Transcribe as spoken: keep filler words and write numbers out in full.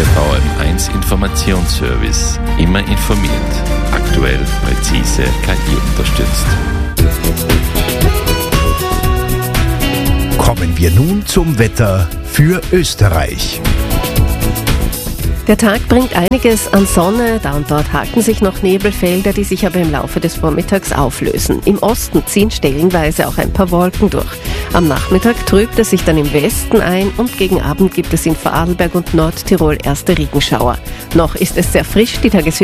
Der V M eins Informationsservice. Immer informiert. Aktuell, präzise, K I unterstützt. Kommen wir nun zum Wetter für Österreich. Der Tag bringt einiges an Sonne, da und dort haken sich noch Nebelfelder, die sich aber im Laufe des Vormittags auflösen. Im Osten ziehen stellenweise auch ein paar Wolken durch. Am Nachmittag trübt es sich dann im Westen ein und gegen Abend gibt es in Vorarlberg und Nordtirol erste Regenschauer. Noch ist es sehr frisch, die Tageshöhe